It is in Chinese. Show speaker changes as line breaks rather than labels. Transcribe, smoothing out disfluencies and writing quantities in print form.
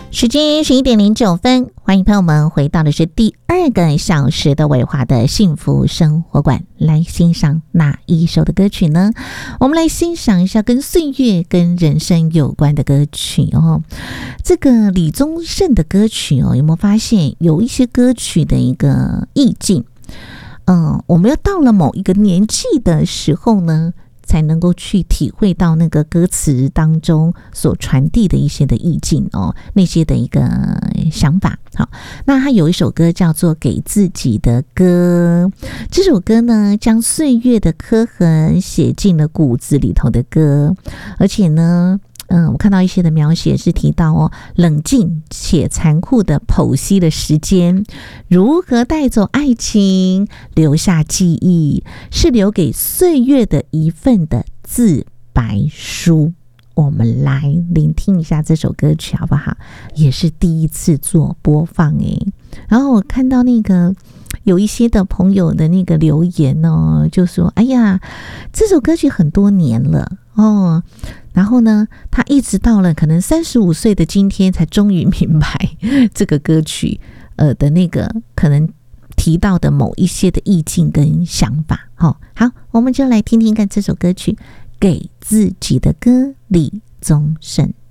时间11:09，欢迎朋友们回到的是第2个小时的伟华的幸福生活馆，来欣赏哪一首的歌曲呢？我们来欣赏一下跟岁月跟人生有关的歌曲哦。这个李宗盛的歌曲哦，有没有发现有一些歌曲的一个意境？我们要到了某一个年纪的时候呢，才能够去体会到那个歌词当中所传递的一些的意境哦，那些的一个想法。好，那他有一首歌叫做《给自己的歌》，这首歌呢将岁月的刻痕写进了骨子里头的歌，而且呢我看到一些的描写是提到冷静且残酷的剖析了时间如何带走爱情，留下记忆，是留给岁月的一份的自白书。我们来聆听一下这首歌曲好不好？也是第一次做播放然后我看到那个有一些的朋友的那个留言就说哎呀，这首歌曲很多年了然后呢他一直到了可能35岁的今天才终于明白这个歌曲的那个可能提到的某一些的意境跟想法好，我们就来听听看这首歌曲《给自己的歌》，李宗盛。